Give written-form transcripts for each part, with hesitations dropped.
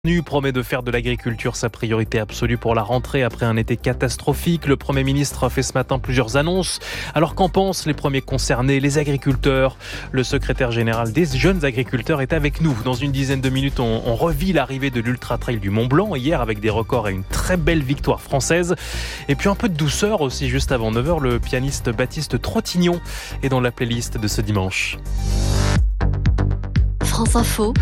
Promet de faire de l'agriculture sa priorité absolue pour la rentrée après un été catastrophique. Le Premier ministre a fait ce matin plusieurs annonces. Alors qu'en pensent les premiers concernés, les agriculteurs? Le secrétaire général des jeunes agriculteurs est avec nous. Dans une dizaine de minutes, on revit l'arrivée de l'Ultra Trail du Mont Blanc hier avec des records et une très belle victoire française. Et puis un peu de douceur aussi juste avant 9h, le pianiste Baptiste Trottignon est dans la playlist de ce dimanche. France Info,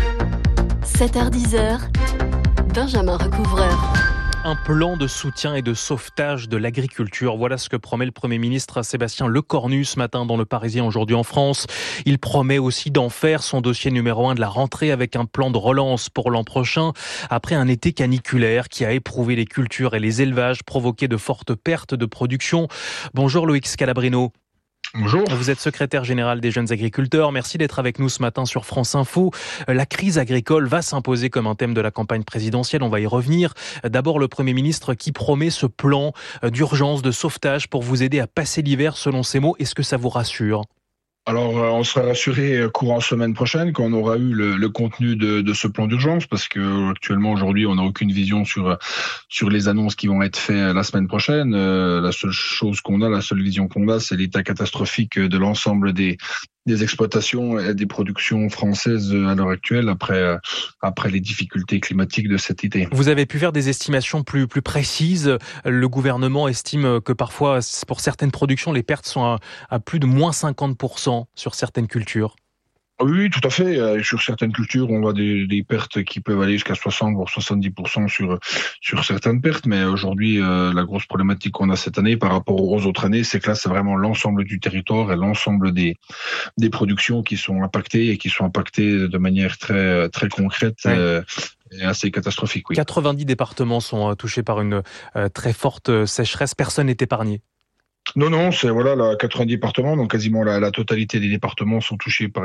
7h-10h, Benjamin Recouvreur. Un plan de soutien et de sauvetage de l'agriculture. Voilà ce que promet le Premier ministre Sébastien Lecornu ce matin dans Le Parisien, aujourd'hui en France. Il promet aussi d'en faire son dossier numéro 1 de la rentrée avec un plan de relance pour l'an prochain. Après un été caniculaire qui a éprouvé les cultures et les élevages, provoqué de fortes pertes de production. Bonjour Loïc Scalabrino. Bonjour. Vous êtes secrétaire général des jeunes agriculteurs. Merci d'être avec nous ce matin sur France Info. La crise agricole va s'imposer comme un thème de la campagne présidentielle. On va y revenir. D'abord, le Premier ministre qui promet ce plan d'urgence, de sauvetage pour vous aider à passer l'hiver selon ses mots. Est-ce que ça vous rassure ? Alors, on sera rassuré courant semaine prochaine quand on aura eu le contenu de ce plan d'urgence, parce que actuellement, aujourd'hui, on n'a aucune vision sur les annonces qui vont être faites la semaine prochaine. La seule chose qu'on a, la seule vision qu'on a, c'est l'état catastrophique de l'ensemble des exploitations et des productions françaises à l'heure actuelle après les difficultés climatiques de cet été. Vous avez pu faire des estimations plus précises. Le gouvernement estime que parfois, pour certaines productions, les pertes sont à plus de moins 50% sur certaines cultures. Oui, tout à fait. Sur certaines cultures, on voit des pertes qui peuvent aller jusqu'à 60 voire 70% sur certaines pertes. Mais aujourd'hui, la grosse problématique qu'on a cette année par rapport aux autres années, c'est que là, c'est vraiment l'ensemble du territoire et l'ensemble des productions qui sont impactées et qui sont impactées de manière très très concrète. Ouais. Et assez catastrophique. Oui. 90 départements sont touchés par une très forte sécheresse. Personne n'est épargné. Non, c'est 90 départements, donc quasiment la totalité des départements sont touchés par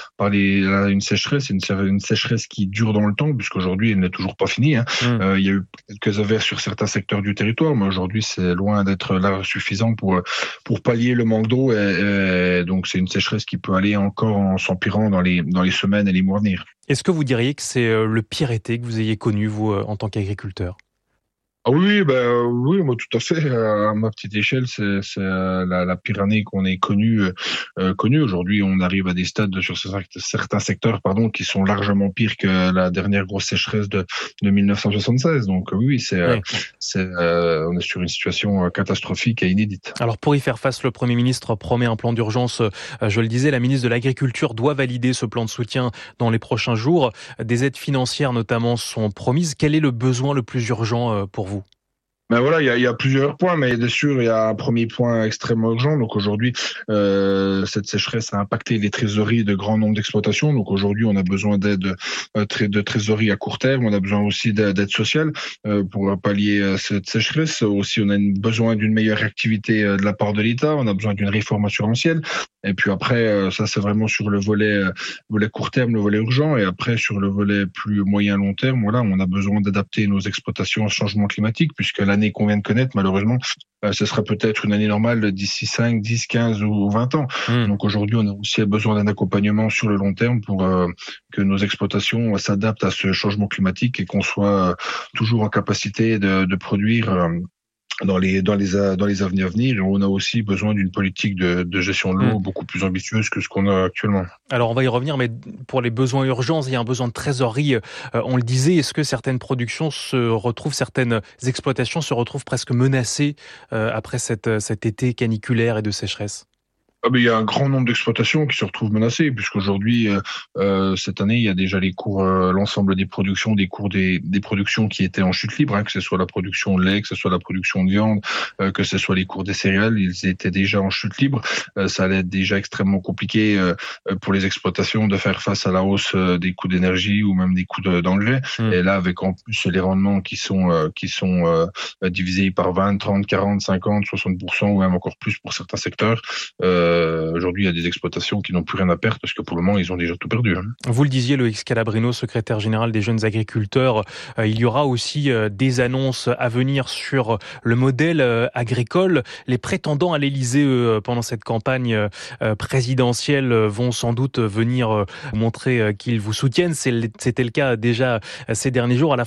une sécheresse, une sécheresse qui dure dans le temps, puisqu'aujourd'hui elle n'est toujours pas finie. Il y a eu quelques averses sur certains secteurs du territoire, mais aujourd'hui c'est loin d'être là suffisant pour pallier le manque d'eau, et donc c'est une sécheresse qui peut aller encore en s'empirant dans les semaines et les mois à venir. Est-ce que vous diriez que c'est le pire été que vous ayez connu, vous, en tant qu'agriculteur ? Oui, moi tout à fait. À ma petite échelle, c'est la pire année qu'on ait connue. Aujourd'hui, on arrive à des stades sur certains secteurs, qui sont largement pires que la dernière grosse sécheresse de 1976. Donc oui, on est sur une situation catastrophique et inédite. Alors pour y faire face, le Premier ministre promet un plan d'urgence. Je le disais, la ministre de l'Agriculture doit valider ce plan de soutien dans les prochains jours. Des aides financières notamment sont promises. Quel est le besoin le plus urgent pour vous ? Ben voilà, il y a plusieurs points, mais bien sûr, il y a un premier point extrêmement urgent. Donc aujourd'hui, cette sécheresse a impacté les trésoreries de grand nombre d'exploitations. Donc aujourd'hui, on a besoin d'aide de trésorerie à court terme. On a besoin aussi d'aide sociale pour pallier cette sécheresse. Aussi, on a besoin d'une meilleure activité de la part de l'État. On a besoin d'une réforme assurantielle. Et puis après, ça c'est vraiment sur le volet court terme, le volet urgent. Et après, sur le volet plus moyen long terme, on a besoin d'adapter nos exploitations au changement climatique, puisque l'année qu'on vient de connaître, malheureusement, ce sera peut-être une année normale d'ici 5, 10, 15 ou 20 ans. Donc aujourd'hui, on a aussi besoin d'un accompagnement sur le long terme pour que nos exploitations s'adaptent à ce changement climatique et qu'on soit toujours en capacité de produire dans les années à venir. On a aussi besoin d'une politique de gestion de l'eau beaucoup plus ambitieuse que ce qu'on a actuellement. Alors on va y revenir, mais pour les besoins urgents, il y a un besoin de trésorerie. On le disait, est-ce que certaines exploitations se retrouvent presque menacées après cet été caniculaire et de sécheresse ? Il y a un grand nombre d'exploitations qui se retrouvent menacées, puisqu'aujourd'hui, cette année, il y a déjà les cours, l'ensemble des productions, des cours des productions qui étaient en chute libre, que ce soit la production de lait, que ce soit la production de viande, que ce soit les cours des céréales, ils étaient déjà en chute libre. Ça allait être déjà extrêmement compliqué pour les exploitations de faire face à la hausse des coûts d'énergie ou même des coûts d'engrais. Et là, avec en plus les rendements qui sont divisés par 20, 30, 40, 50, 60% ou même encore plus pour certains secteurs, aujourd'hui, il y a des exploitations qui n'ont plus rien à perdre parce que pour le moment, ils ont déjà tout perdu. Vous le disiez, Loïc Scalabrino, secrétaire général des jeunes agriculteurs, il y aura aussi des annonces à venir sur le modèle agricole. Les prétendants à l'Élysée, pendant cette campagne présidentielle, vont sans doute venir montrer qu'ils vous soutiennent. C'était le cas déjà ces derniers jours. À la